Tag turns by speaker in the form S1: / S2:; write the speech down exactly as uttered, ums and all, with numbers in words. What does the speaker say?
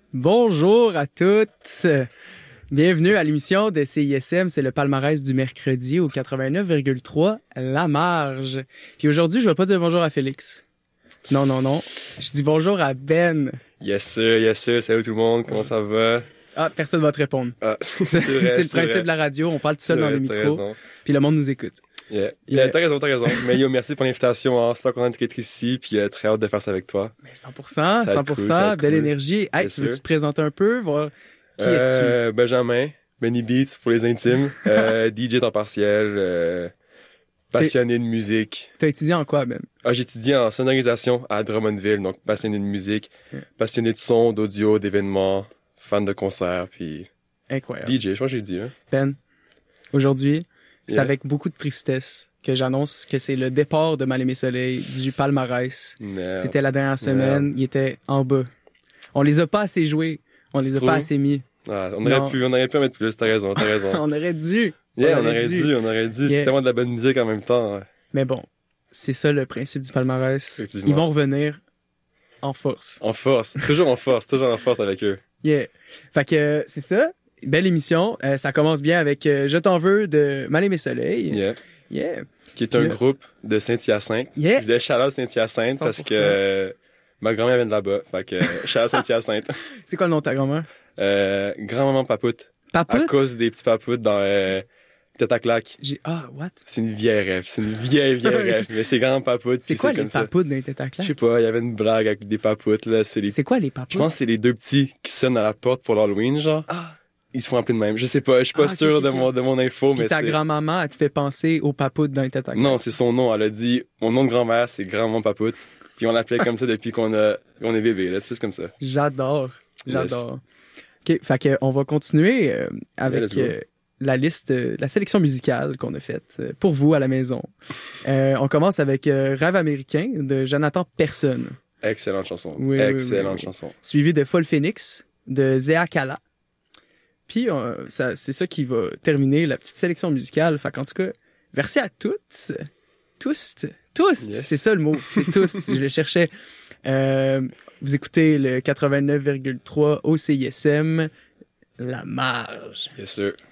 S1: Bonjour à toutes. Bienvenue à l'émission de C I S M, c'est le palmarès du mercredi au quatre-vingt-neuf virgule trois, La Marge. Puis aujourd'hui, je vais pas dire bonjour à Félix. Non, non, non. Je dis bonjour à Ben.
S2: Yes sir, yes sir. Salut tout le monde, comment ça va?
S1: Ah, personne va te répondre.
S2: Ah, c'est,
S1: c'est,
S2: vrai,
S1: c'est le
S2: c'est
S1: principe
S2: vrai.
S1: de la radio, on parle tout seul
S2: C'est
S1: dans
S2: vrai,
S1: les
S2: t'as
S1: micros,
S2: raison.
S1: puis le monde nous écoute.
S2: Yeah.
S1: Yeah.
S2: Yeah, t'as raison, t'as raison. Mais yo, merci pour l'invitation, hein. Super content d'être ici, puis euh, très hâte de faire ça avec toi.
S1: Mais cent pour cent,
S2: Ça va
S1: cent
S2: être
S1: pour cent,
S2: cool, ça va être
S1: belle
S2: cool.
S1: énergie. Hey,
S2: Bien
S1: tu veux-tu
S2: sûr.
S1: te présenter un peu, voir qui
S2: euh,
S1: es-tu?
S2: Benjamin, Benny Beats pour les intimes, euh, D J temps partiel, euh, passionné de musique.
S1: T'as étudié en quoi, Ben?
S2: Ah, j'ai étudié en sonorisation à Drummondville, donc passionné de musique,
S1: Yeah.
S2: passionné de son, d'audio, d'événements, fan de concerts, puis
S1: Incroyable.
S2: D J, je pense que j'ai dit, hein.
S1: Ben, aujourd'hui, c'est
S2: Yeah.
S1: avec beaucoup de tristesse que j'annonce que c'est le départ de Mal Aimé Soleil du palmarès.
S2: Merde.
S1: C'était la dernière semaine, il était en bas. On les a pas assez joués, on les
S2: Tu
S1: a
S2: trouves?
S1: pas assez mis.
S2: Ah, on
S1: Non.
S2: aurait pu, on aurait pu en mettre plus, t'as raison, t'as raison.
S1: On aurait dû.
S2: Yeah, on aurait dû, on aurait dû.
S1: Yeah.
S2: C'est tellement de la bonne musique en même temps. Ouais.
S1: Mais bon, c'est ça le principe du palmarès.
S2: Effectivement.
S1: Ils vont revenir en force.
S2: En force, toujours en force, toujours en force avec eux.
S1: Yeah. Fait que euh, c'est ça. Belle émission. Euh, ça commence bien avec euh, Je t'en veux de Mal Aimé Soleil.
S2: Yeah.
S1: Yeah.
S2: Qui est un
S1: Yeah.
S2: groupe de Saint-Hyacinthe.
S1: Yeah.
S2: Je voulais shout-out Saint-Hyacinthe parce
S1: cent pour
S2: que
S1: cent.
S2: euh, ma grand-mère vient de là-bas. Fait que shout-out Saint-Hyacinthe.
S1: C'est quoi le nom de ta grand-mère?
S2: Euh, grand-maman Papoute. À
S1: Papoute?
S2: cause des petits papoutes dans euh, Tête à claque.
S1: J'ai... Ah, what?
S2: C'est une vieille rêve. C'est une vieille, vieille rêve. Mais c'est grand papoute.
S1: C'est
S2: puis
S1: quoi les
S2: comme ça.
S1: papoutes d'un tête à
S2: Je
S1: claque?
S2: sais pas, il y avait une blague avec des papoutes, là. C'est les...
S1: C'est quoi les papoutes?
S2: Je pense que c'est les deux petits qui sonnent à la porte pour l'Halloween, genre.
S1: Ah.
S2: Ils se font appeler de même. Je sais pas, je suis pas
S1: Ah, ok,
S2: sûr
S1: ok,
S2: de
S1: ok.
S2: mon de mon info,
S1: Puis
S2: mais
S1: ta
S2: c'est...
S1: grand-maman, elle te fait penser aux papoutes d'un tête à claque.
S2: Non, c'est son nom. Elle a dit, mon nom de grand-mère, c'est Grand-Maman Papoute. Puis on l'appelait comme ça depuis qu'on a, qu'on est bébé, là. C'est plus comme ça.
S1: J'adore. J'adore. OK, fait que on va continuer euh, avec
S2: let's go.
S1: euh, la liste, euh, la sélection musicale qu'on a faite euh, pour vous à la maison. Euh, on commence avec euh, Rêve américain de Jonathan Personne,
S2: Excellente chanson.
S1: Oui, oui,
S2: Excellente
S1: oui, oui.
S2: chanson.
S1: suivi de Fall Phoenix de Zéa Kala. Puis euh, ça, c'est ça qui va terminer la petite sélection musicale. Fait qu'en tout cas, merci à toutes, tous, tous,
S2: Yes.
S1: c'est ça le mot, c'est tous. Je le cherchais. Euh, vous écoutez le quatre-vingt-neuf virgule trois au C I S M, La Marge.
S2: Bien sûr.